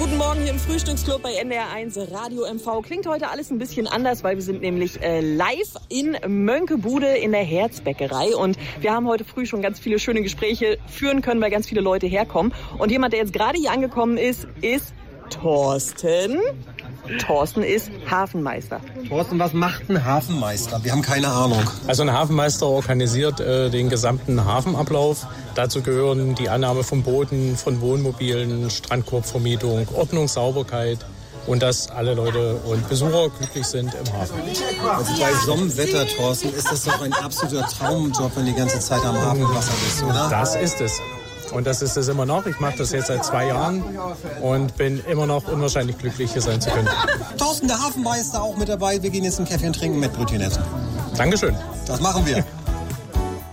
Guten Morgen hier im Frühstücksclub bei NDR1 Radio MV. Klingt heute alles ein bisschen anders, weil wir sind nämlich live in Mönckebude in der Herzbäckerei. Und wir haben heute früh schon ganz viele schöne Gespräche führen können, weil ganz viele Leute herkommen. Und jemand, der jetzt gerade hier angekommen ist, ist Thorsten. Thorsten ist Hafenmeister. Thorsten, was macht ein Hafenmeister? Wir haben keine Ahnung. Also ein Hafenmeister organisiert den gesamten Hafenablauf. Dazu gehören die Annahme von Booten, von Wohnmobilen, Strandkorbvermietung, Ordnung, Sauberkeit und dass alle Leute und Besucher glücklich sind im Hafen. Also bei so einem Wetter, Thorsten, ist das doch ein absoluter Traumjob, wenn du die ganze Zeit am Hafenwasser bist, oder? Das ist es. Und das ist es immer noch. Ich mache das jetzt seit 2 Jahren und bin immer noch unwahrscheinlich glücklich, hier sein zu können. Thorsten, der Hafenmeister, auch mit dabei. Wir gehen jetzt ein Käffchen trinken mit Brötchen essen. Dankeschön. Das machen wir.